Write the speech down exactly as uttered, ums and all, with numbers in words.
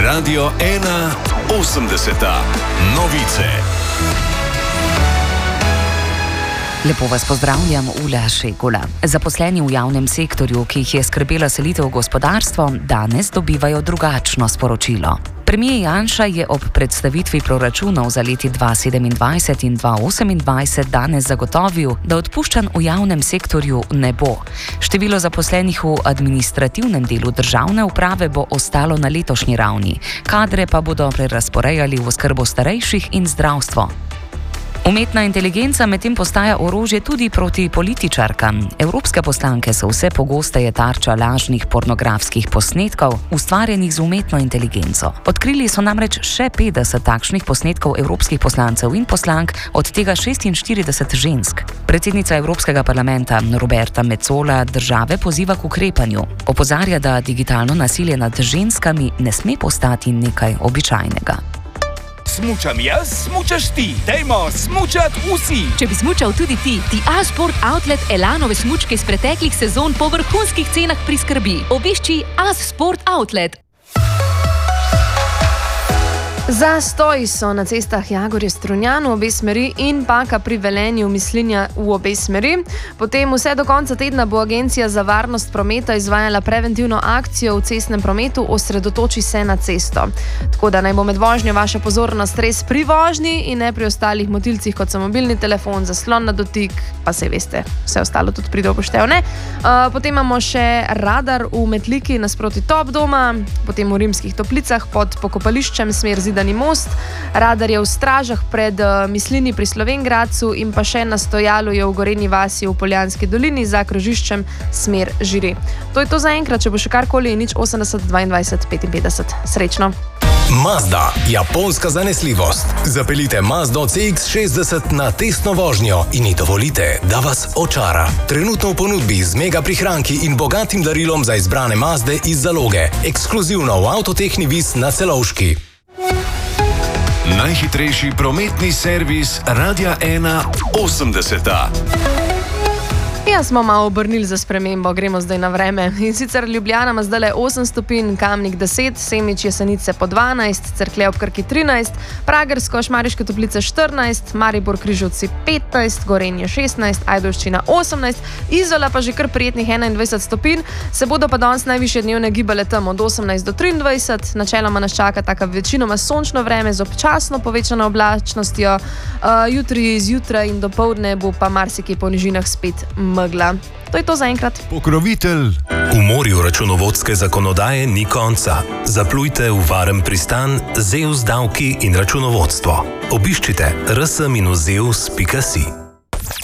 Radio ena osemdeseta. Novice. Lepo vas pozdravljam, Ula Šegula. Zaposleni v javnem sektorju, ki jih je skrbela selitev v gospodarstvo, danes dobivajo drugačno sporočilo. Premier Janša je ob predstavitvi proračunov za leti dva tisoč sedemindvajset in dva tisoč osemindvajset danes zagotovil, da odpuščanj v javnem sektorju ne bo. Število zaposlenih v administrativnem delu državne uprave bo ostalo na letošnji ravni, kadre pa bodo prerazporejali v oskrbo starejših in zdravstvo. Umetna inteligenca medtem postaja orožje tudi proti političarkam. Evropske poslanke so vse pogosteje tarča lažnih pornografskih posnetkov, ustvarjenih z umetno inteligenco. Odkrili so namreč še petdeset takšnih posnetkov evropskih poslancev in poslank, od tega šestinštirideset žensk. Predsednica Evropskega parlamenta Roberta Metsola države poziva k ukrepanju. Opozarja, da digitalno nasilje nad ženskami ne sme postati nekaj običajnega. Smučam jaz, smučaš ti. Dajmo smučat vsi. Če bi smučal tudi ti, ti A-Sport Outlet Elanove smučke iz preteklih sezon po vrhunskih cenah priskrbi. Obišči A-Sport Outlet. Zastoji so na cestah Jagorje-Strunjan v obe smeri in Paka pri Velenju Mislinja v obe smeri. Potem vse do konca tedna bo Agencija za varnost prometa izvajala preventivno akcijo v cestnem prometu Osredotoči se na cesto. Tako da naj bo med vožnjo vaša pozornost res pri vožnji in ne pri ostalih motilcih, kot so mobilni telefon, zaslon na dotik, pa saj veste, vse ostalo tudi pride v poštev, ne? Uh, potem imamo še radar v Metliki nasproti Top doma, potem v Rimskih Toplicah pod pokopališčem smer Zidani most, radar je v Stražah pred uh, Mislini pri Slovenj Gradcu in pa še na stojalu je v Gorenji vasi v Poljanski dolini za krožiščem smer Žiri. To je to za enkrat, če bo še karkoli, nič osemdeset dvaindvajset petinpetdeset. Srečno! Mazda, japonska zanesljivost. Zapeljite Mazdo C X šestdeset na testno vožnjo in ji dovolite, da vas očara. Trenutno v ponudbi z mega prihranki in bogatim darilom za izbrane Mazde iz zaloge. Ekskluzivno v Avtotehni Vis na Celovški. Najhitrejši prometni servis Radia ena osemdeseta. Ja, smo malo obrnili za spremembo, gremo zdaj na vreme. In sicer Ljubljana ima zdaj le osem stopinj, Kamnik deset, Semič Jesenice po dvanajst, Cerklje ob Krki trinajst, Pragersko, Šmarješke Toplice štirinajst, Maribor Križevci petnajst, Gorenje šestnajst, Ajdovščina osemnajst, Izola pa že kar prijetnih enaindvajset stopinj, se bodo pa danes najvišje dnevne gibale tam od osemnajst do triindvajset, načeloma nas čaka taka večinoma sončno vreme z občasno povečano oblačnostjo, uh, jutri zjutraj in dopoldne bo pa marsikje po nižinah spet megla. To je to za enkrat. Pokrovitelj. V morju računovodske zakonodaje ni konca. Zaplujte v varen pristan Zeus davki in računovodstvo. Obiščite rs minus zeus pika si.